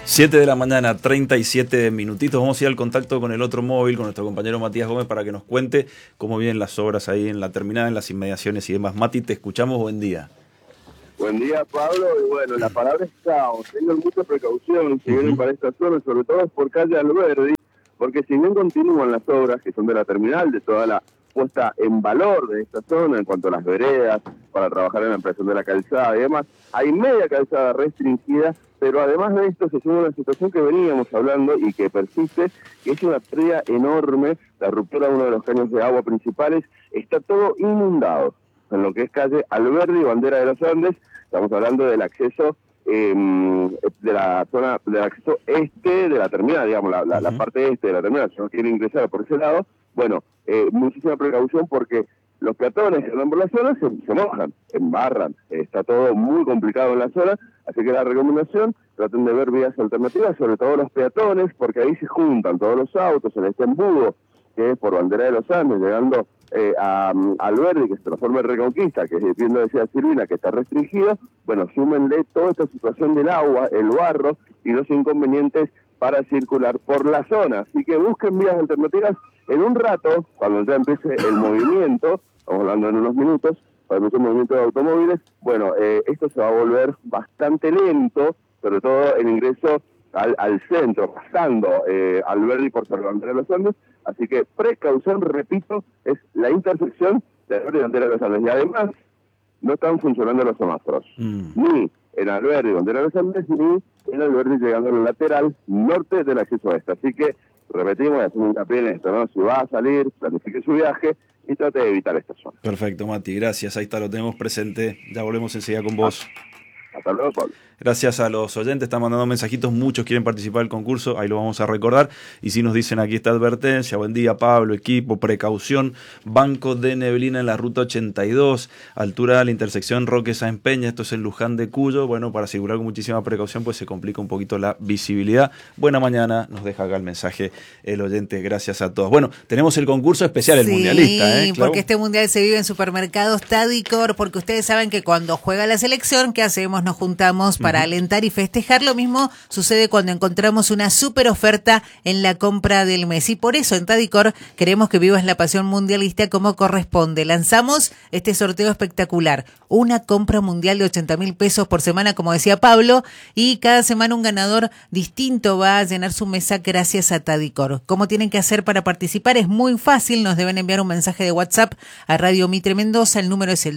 7 de la mañana, 37 minutitos. Vamos a ir al contacto con el otro móvil, con nuestro compañero Matías Gómez, para que nos cuente cómo vienen las obras ahí en la terminal, en las inmediaciones y demás. Mati, te escuchamos. Buen día. Buen día, Pablo. Y bueno, la palabra es caos. Tengan mucha precaución si vienen para esta zona, sobre todo por calle Alberdi, porque si bien continúan las obras que son de la terminal, de toda la puesta en valor de esta zona en cuanto a las veredas, para trabajar en la ampliación de la calzada y demás, hay media calzada restringida, pero además de esto se suma una situación que veníamos hablando y que persiste, que es una pérdida enorme, la ruptura de uno de los caños de agua principales, está todo inundado en lo que es calle Alberdi, Bandera de los Andes. Estamos hablando del acceso de la zona, del acceso este de la terminal, digamos, la parte este de la terminal. Si no quiere ingresar por ese lado, bueno, muchísima precaución porque los peatones que andan por la zona se mojan, embarran, está todo muy complicado en la zona, así que la recomendación, traten de ver vías alternativas, sobre todo los peatones, porque ahí se juntan todos los autos en este embudo, que es por Bandera de los Andes, llegando a Alberdi, que se transforma en Reconquista, que es bien lo decía Silvina, que está restringido. Bueno, súmenle toda esta situación del agua, el barro y los inconvenientes para circular por la zona. Así que busquen vías alternativas. En un rato, cuando ya empiece el movimiento, estamos hablando en unos minutos, cuando empiece el movimiento de automóviles, bueno, esto se va a volver bastante lento, sobre todo el ingreso al centro, pasando Alberdi por San Andrés de los Andes. Así que precaución, repito, es la intersección de Alberdi y Bandera de los Andes. Y además, no están funcionando los semáforos, ni en Alberdi y Bandera de los Andes, ni en Alberdi llegando al lateral norte del acceso a esta. Así que, repetimos, hacemos hincapié en esto, ¿no? Si va a salir, planifique su viaje y trate de evitar esta zona. Perfecto, Mati, gracias. Ahí está, lo tenemos presente. Ya volvemos enseguida con vos. Hasta luego, Pablo. Gracias a los oyentes, están mandando mensajitos, muchos quieren participar del concurso, ahí lo vamos a recordar. Y si nos dicen aquí esta advertencia: buen día Pablo, equipo, precaución, banco de neblina en la ruta 82, altura de la intersección Roque Sáenz Peña, esto es en Luján de Cuyo. Bueno, para asegurar con muchísima precaución, pues se complica un poquito la visibilidad. Buena mañana, nos deja acá el mensaje el oyente, gracias a todos. Bueno, tenemos el concurso especial, el mundialista. Sí, porque este mundial se vive en supermercados Tadicor, porque ustedes saben que cuando juega la selección, ¿qué hacemos? Nos juntamos para alentar y festejar. Lo mismo sucede cuando encontramos una super oferta en la compra del mes. Y por eso en Tadicor queremos que vivas la pasión mundialista como corresponde. Lanzamos este sorteo espectacular. Una compra mundial de 80.000 pesos por semana, como decía Pablo, y cada semana un ganador distinto va a llenar su mesa gracias a Tadicor. ¿Cómo tienen que hacer para participar? Es muy fácil. Nos deben enviar un mensaje de WhatsApp a Radio Mitre Mendoza. El número es el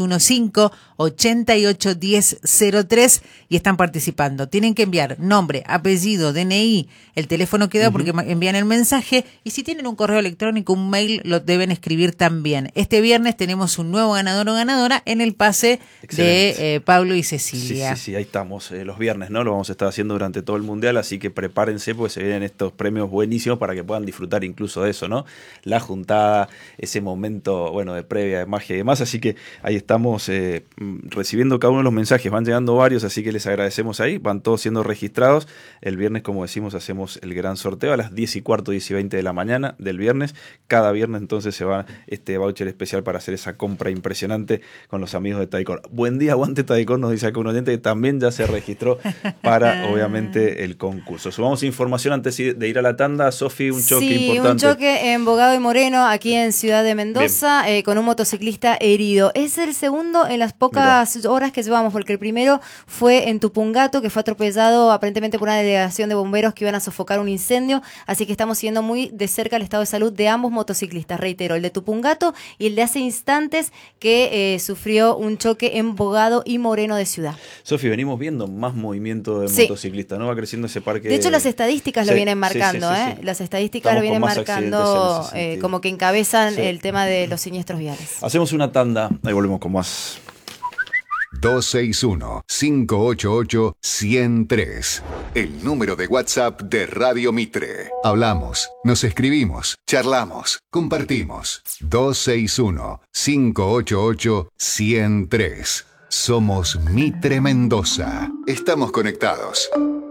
2615-881003 y están participando. Tienen que enviar nombre, apellido, DNI, el teléfono queda porque envían el mensaje, y si tienen un correo electrónico, un mail, lo deben escribir también. Este viernes tenemos un nuevo ganador o ganadora en el pase de Pablo y Cecilia. Sí, ahí estamos, los viernes, ¿no? Lo vamos a estar haciendo durante todo el mundial, así que prepárense porque se vienen estos premios buenísimos para que puedan disfrutar incluso de eso, ¿no? La juntada, ese momento, bueno, de previa, de magia y demás, así que ahí estamos recibiendo cada uno de los mensajes, van llegando varios, así que les agradecemos ahí, van todos siendo registrados. El viernes, como decimos, hacemos el gran sorteo a las 10:15, 10:20 de la mañana del viernes. Cada viernes entonces se va este voucher especial para hacer esa compra impresionante con los amigos de Tadicor. Buen día, aguante Tadicor, nos dice acá un oyente que también ya se registró para, obviamente, el concurso. Subamos información antes de ir a la tanda. Sofi, un choque importante. Un choque en Bogado y Moreno, aquí en Ciudad de Mendoza, con un motociclista herido. Es el segundo en las pocas horas que llevamos, porque el primero fue en Tupungato, que fue atropellado aparentemente por una delegación de bomberos que iban a sofocar un incendio, así que estamos siguiendo muy de cerca el estado de salud de ambos motociclistas. Reitero, el de Tupungato y el de hace instantes que sufrió un choque en Bogado y Moreno de Ciudad. Sofi, venimos viendo más movimiento de motociclistas, ¿no? Va creciendo ese parque. De hecho, las estadísticas lo vienen marcando, sí. Las estadísticas lo vienen marcando como que encabezan el tema de los siniestros viales. Hacemos una tanda, ahí volvemos con más. 261-588-103. El número de WhatsApp de Radio Mitre. Hablamos, nos escribimos, charlamos, compartimos. 261-588-103. Somos Mitre Mendoza. Estamos conectados.